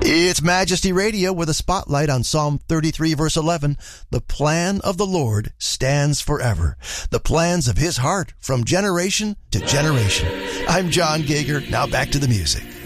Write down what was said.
It's Majesty Radio with a spotlight on Psalm 33, verse 11. The plan of the Lord stands forever. The plans of his heart from generation to generation. I'm John Gager. Now back to the music.